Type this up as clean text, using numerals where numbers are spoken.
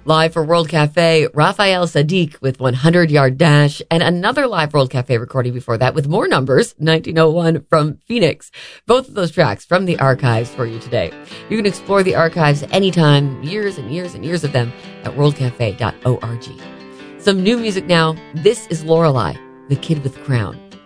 Live for World Cafe, Raphael Sadiq with 100 Yard Dash, and another live World Cafe recording before that with more numbers, 1901 from Phoenix. Both of those tracks from the archives for you today. You can explore the archives anytime, years and years and years of them, at worldcafe.org. Some new music now. This is Lorelei, the Kid with Crown.